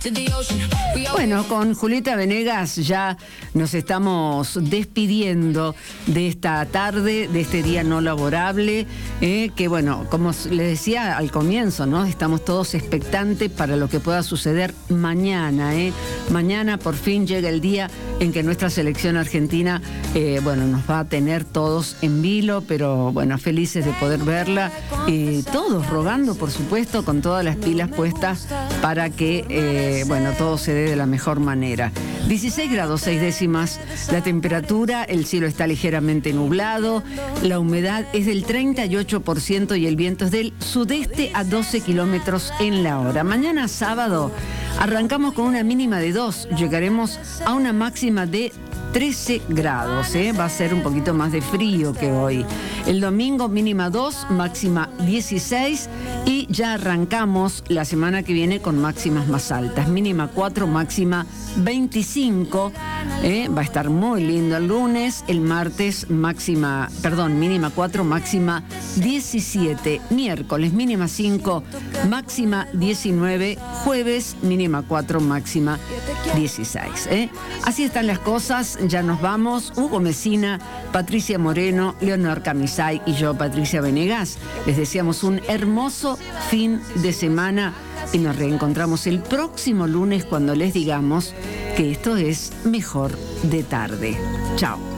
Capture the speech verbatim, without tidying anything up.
Bueno, con Julieta Venegas ya nos estamos despidiendo de esta tarde, de este día no laborable, eh, que bueno, como les decía al comienzo, ¿no? Estamos todos expectantes para lo que pueda suceder mañana, ¿eh? Mañana por fin llega el día en que nuestra selección argentina, eh, bueno, nos va a tener todos en vilo, pero bueno, felices de poder verla, eh, todos rogando, por supuesto, con todas las pilas puestas para que, eh, bueno, todo se dé de la mejor manera. dieciséis grados seis décimas la temperatura, el cielo está ligeramente nublado, la humedad es del treinta y ocho por ciento y el viento es del sudeste a doce kilómetros en la hora. Mañana sábado arrancamos con una mínima de dos, llegaremos a una máxima de trece grados, ¿eh? Va a ser un poquito más de frío que hoy. El domingo mínima dos, máxima dieciséis y ya arrancamos la semana que viene con máximas más altas. Mínima cuatro, máxima veinticinco. ¿eh? Va a estar muy lindo el lunes. El martes máxima, perdón, mínima cuatro, máxima diecisiete. Miércoles mínima cinco, máxima diecinueve. Jueves mínima cuatro, máxima dieciséis. ¿eh? Así están las cosas. Ya nos vamos. Hugo Mesina, Patricia Moreno, Leonor Camisay y yo, Patricia Venegas, les deseamos un hermoso fin de semana y nos reencontramos el próximo lunes cuando les digamos que esto es Mejor de Tarde. Chao.